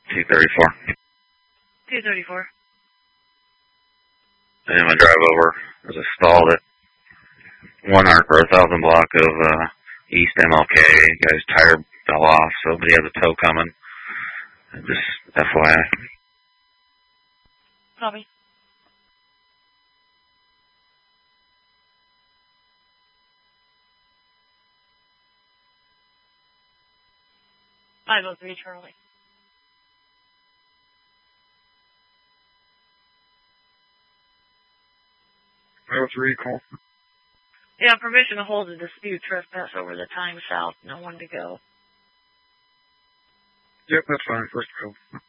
234. 234. And my drive over was stalled at 1 arc per 1,000 block of East MLK. Guy's tire fell off, so but he has a tow coming. Just FYI. Copy. I'll go 3 Charlie. 503, call. Yeah, permission to hold a dispute trespass over the time south. No one to go. Yep, that's fine. First go.